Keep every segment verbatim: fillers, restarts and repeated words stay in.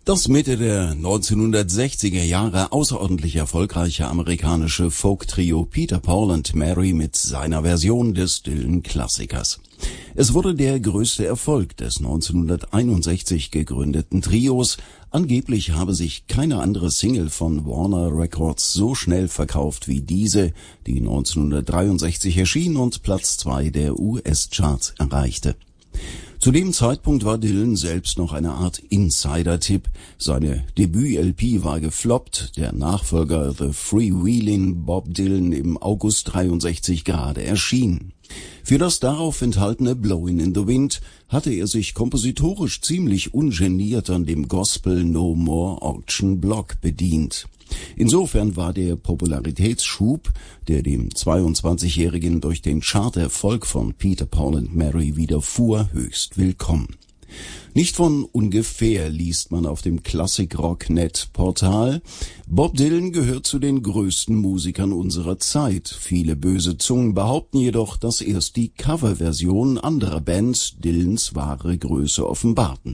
Das Mitte der neunzehnhundertsechziger Jahre außerordentlich erfolgreiche amerikanische Folk-Trio Peter, Paul and Mary mit seiner Version des Dylan-Klassikers. Es wurde der größte Erfolg des neunzehnhunderteinundsechzig gegründeten Trios. Angeblich habe sich keine andere Single von Warner Records so schnell verkauft wie diese, die neunzehnhundertdreiundsechzig erschien und Platz zwei der U S-Charts erreichte. Zu dem Zeitpunkt war Dylan selbst noch eine Art Insider-Tipp. Seine Debüt-L P war gefloppt, der Nachfolger The Freewheelin' Bob Dylan im August dreiundsechzig gerade erschien. Für das darauf enthaltene Blowin' in the Wind hatte er sich kompositorisch ziemlich ungeniert an dem Gospel No More Auction Block bedient. Insofern war der Popularitätsschub, der dem zweiundzwanzigjährigen durch den Charterfolg von Peter, Paul and Mary widerfuhr, höchst willkommen. Nicht von ungefähr liest man auf dem Classic-Rock Punkt net Portal: Bob Dylan gehört zu den größten Musikern unserer Zeit. Viele böse Zungen behaupten jedoch, dass erst die Coverversionen anderer Bands Dylans wahre Größe offenbarten.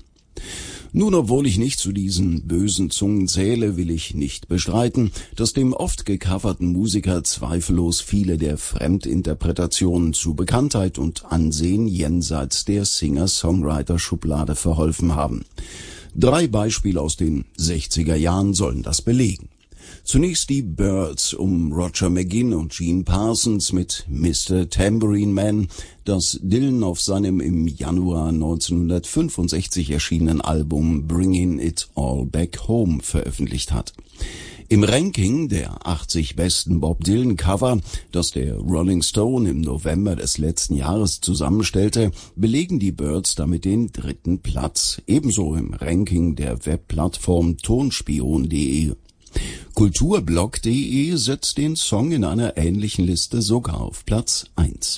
Nun, obwohl ich nicht zu diesen bösen Zungen zähle, will ich nicht bestreiten, dass dem oft gecoverten Musiker zweifellos viele der Fremdinterpretationen zu Bekanntheit und Ansehen jenseits der Singer-Songwriter-Schublade verholfen haben. Drei Beispiele aus den sechziger Jahren sollen das belegen. Zunächst die Byrds um Roger McGuinn und Gene Parsons mit Mister Tambourine Man, das Dylan auf seinem im Januar neunzehnhundertfünfundsechzig erschienenen Album Bringin' It All Back Home veröffentlicht hat. Im Ranking der achtzig besten Bob Dylan Cover, das der Rolling Stone im November des letzten Jahres zusammenstellte, belegen die Byrds damit den dritten Platz, ebenso im Ranking der Webplattform tonspion punkt de. Kulturblog punkt de setzt den Song in einer ähnlichen Liste sogar auf Platz eins.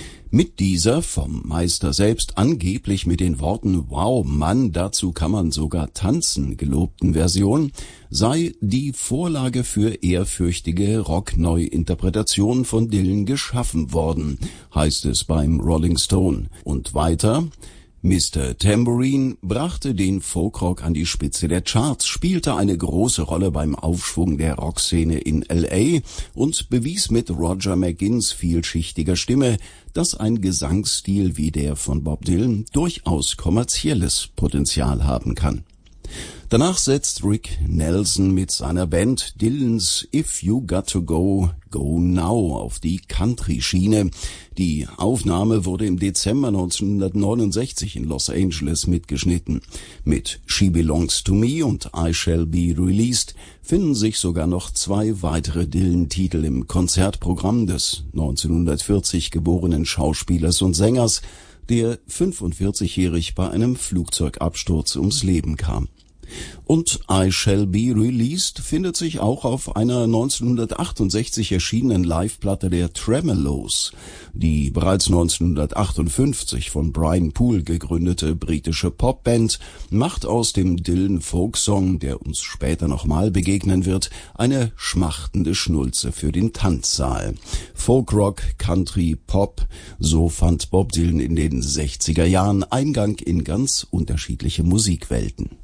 Mit dieser vom Meister selbst angeblich mit den Worten »Wow, Mann, dazu kann man sogar tanzen« gelobten Version sei die Vorlage für ehrfürchtige Rock-Neuinterpretationen von Dylan geschaffen worden, heißt es beim Rolling Stone. Und weiter: Mister Tambourine brachte den Folkrock an die Spitze der Charts, spielte eine große Rolle beim Aufschwung der Rockszene in L A und bewies mit Roger McGuinns vielschichtiger Stimme, dass ein Gesangsstil wie der von Bob Dylan durchaus kommerzielles Potenzial haben kann. Danach setzt Rick Nelson mit seiner Band Dylans If You Got to Go, Go Now auf die Country-Schiene. Die Aufnahme wurde im Dezember neunzehnhundertneunundsechzig in Los Angeles mitgeschnitten. Mit She Belongs to Me und I Shall Be Released finden sich sogar noch zwei weitere Dylan-Titel im Konzertprogramm des neunzehnhundertvierzig geborenen Schauspielers und Sängers, der fünfundvierzigjährig bei einem Flugzeugabsturz ums Leben kam. Und I Shall Be Released findet sich auch auf einer neunzehnhundertachtundsechzig erschienenen Liveplatte der Tremeloes. Die bereits neunzehnhundertachtundfünfzig von Brian Poole gegründete britische Popband macht aus dem Dylan-Folksong, der uns später nochmal begegnen wird, eine schmachtende Schnulze für den Tanzsaal. Folkrock, Country, Pop, so fand Bob Dylan in den sechziger Jahren Eingang in ganz unterschiedliche Musikwelten.